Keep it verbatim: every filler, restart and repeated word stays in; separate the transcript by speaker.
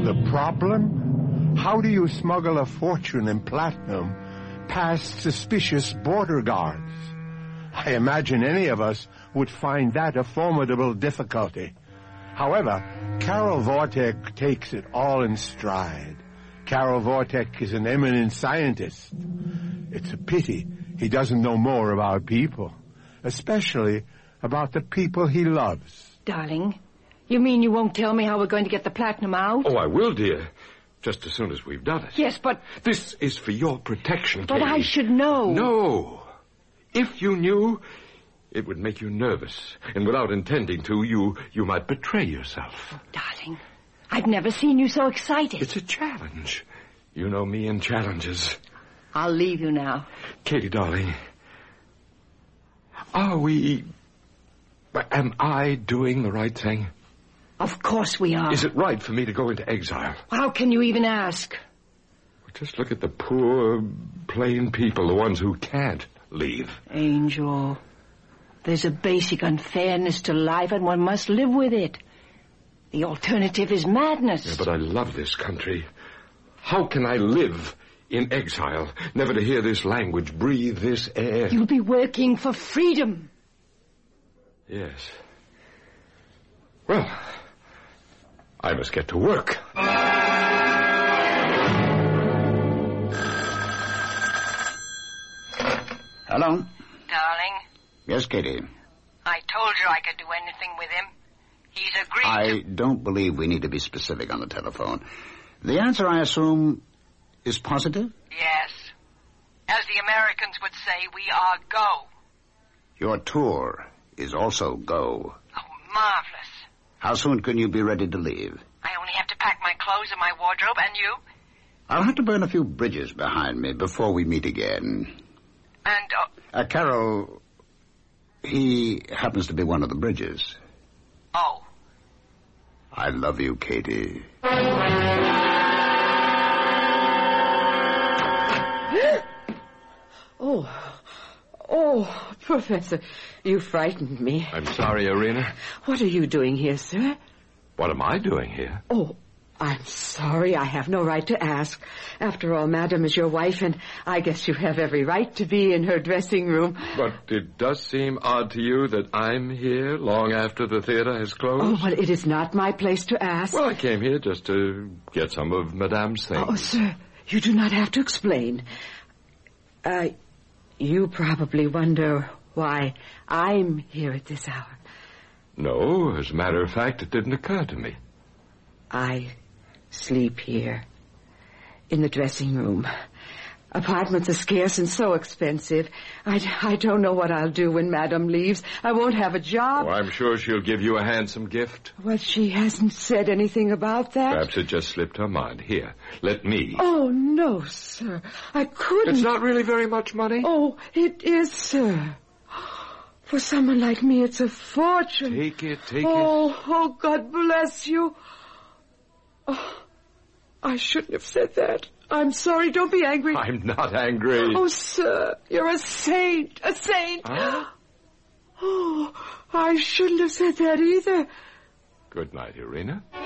Speaker 1: The problem? How do you smuggle a fortune in platinum past suspicious border guards? I imagine any of us would find that a formidable difficulty. However, Karol Vortek takes it all in stride. Karol Vortek is an eminent scientist. It's a pity he doesn't know more about people, especially about the people he loves.
Speaker 2: Darling, you mean you won't tell me how we're going to get the platinum out?
Speaker 3: Oh, I will, dear. Just as soon as we've done it.
Speaker 2: Yes, but...
Speaker 3: This is for your protection,
Speaker 2: But
Speaker 3: Katie.
Speaker 2: I should know.
Speaker 3: No. If you knew, it would make you nervous. And without intending to, you, you might betray yourself.
Speaker 2: Oh, darling, I've never seen you so excited.
Speaker 3: It's a challenge. You know me and challenges.
Speaker 2: I'll leave you now.
Speaker 3: Katie, darling, are we... Am I doing the right thing?
Speaker 2: Of course we are.
Speaker 3: Is it right for me to go into exile?
Speaker 2: How can you even ask?
Speaker 3: Just look at the poor, plain people, the ones who can't leave.
Speaker 2: Angel, there's a basic unfairness to life, and one must live with it. The alternative is madness.
Speaker 3: Yeah, but I love this country. How can I live in exile, never to hear this language, breathe this air?
Speaker 2: You'll be working for freedom.
Speaker 3: Yes. Well, I must get to work.
Speaker 4: Hello?
Speaker 5: Darling?
Speaker 4: Yes, Katie?
Speaker 5: I told you I could do anything with him. He's agreed
Speaker 4: I
Speaker 5: to...
Speaker 4: don't believe we need to be specific on the telephone. The answer, I assume, is positive?
Speaker 5: Yes. As the Americans would say, we are go.
Speaker 4: Your tour is also go.
Speaker 5: Oh, marvelous.
Speaker 4: How soon can you be ready to leave?
Speaker 5: I only have to pack my clothes in my wardrobe, and you?
Speaker 4: I'll have to burn a few bridges behind me before we meet again.
Speaker 5: And, uh...
Speaker 4: Uh, Carol, he happens to be one of the bridges.
Speaker 5: Oh.
Speaker 4: I love you, Katie.
Speaker 6: Oh, oh, Professor, you frightened me.
Speaker 3: I'm sorry, Irina.
Speaker 6: What are you doing here, sir?
Speaker 3: What am I doing here?
Speaker 6: Oh, I'm sorry. I have no right to ask. After all, Madam is your wife, and I guess you have every right to be in her dressing room.
Speaker 3: But it does seem odd to you that I'm here long after the theater has closed?
Speaker 6: Oh, but it is not my place to ask.
Speaker 3: Well, I came here just to get some of Madame's things.
Speaker 6: Oh, sir, you do not have to explain. Uh, you probably wonder why I'm here at this hour.
Speaker 3: No, as a matter of fact, it didn't occur to me.
Speaker 6: I sleep here, in the dressing room. Apartments are scarce and so expensive. I, I don't know what I'll do when Madame leaves. I won't have a job.
Speaker 3: Oh, I'm sure she'll give you a handsome gift.
Speaker 6: Well, she hasn't said anything about that.
Speaker 3: Perhaps it just slipped her mind. Here, let me.
Speaker 6: Oh, no, sir. I couldn't.
Speaker 3: It's not really very much money.
Speaker 6: Oh, it is, sir. For someone like me, it's a fortune.
Speaker 3: Take it, take
Speaker 6: oh,
Speaker 3: it.
Speaker 6: Oh, God bless you. Oh, I shouldn't have said that. I'm sorry. Don't be angry.
Speaker 3: I'm not angry.
Speaker 6: Oh, sir, you're a saint. A saint.
Speaker 3: Huh?
Speaker 6: Oh, I shouldn't have said that either.
Speaker 3: Good night, Irina.